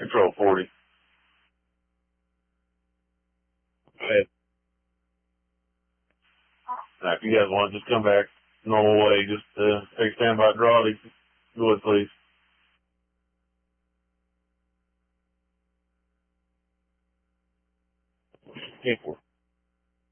Control 40. Go ahead. Now, if you guys want, just come back normal way. Just take standby draw. Go ahead, please. 10-4.